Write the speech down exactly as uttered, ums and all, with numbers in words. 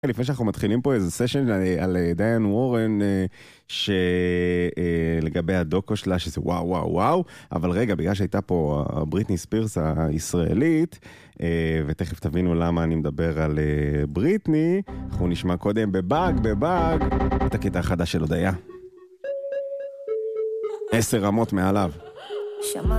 לפני שאנחנו מתחילים פה איזה סשן על דיין וורן שלגבי הדוקו שלה שזה וואו וואו וואו, אבל רגע, בגלל שהייתה פה בריטני ספירס הישראלית ותכף תבינו למה אני מדבר על בריטני, אנחנו נשמע קודם בבאג בבאג את הקטע החדש של הודיה, עשר רמות מעליו.